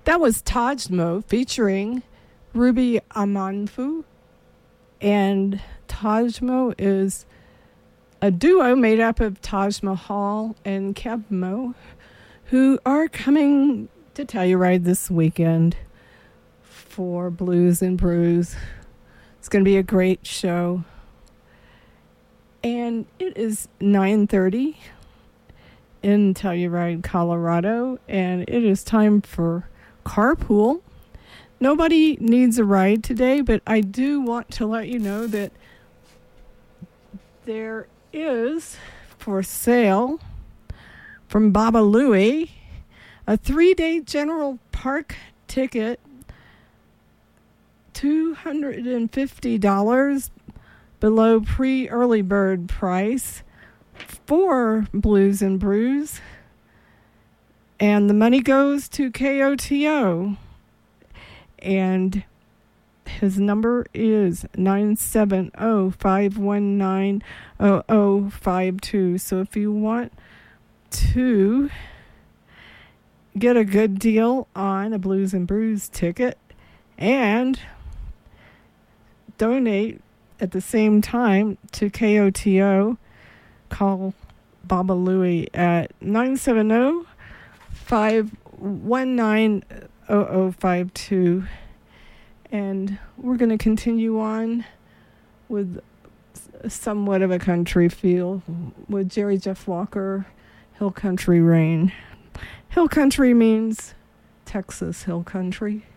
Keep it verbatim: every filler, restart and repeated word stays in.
That was Tajmo featuring Ruby Amanfu. And Tajmo is a duo made up of Taj Mahal and Kebmo, who are coming to Telluride this weekend for Blues and Brews. It's going to be a great show. And it is nine thirty in Telluride, Colorado, and it is time for carpool. Nobody needs a ride today, but I do want to let you know that there is for sale from Baba Louie a three-day General Park ticket, two hundred fifty dollars below pre-early bird price for Blues and Brews. And the money goes to K O T O. And his number is nine seven zero, five one nine, zero zero five two. So if you want to get a good deal on a Blues and Brews ticket and donate at the same time to K O T O, call Baba Louie at nine seven zero, five one nine, zero zero five two. And we're going to continue on with somewhat of a country feel with Jerry Jeff Walker, Hill Country Rain. Hill Country means Texas Hill Country.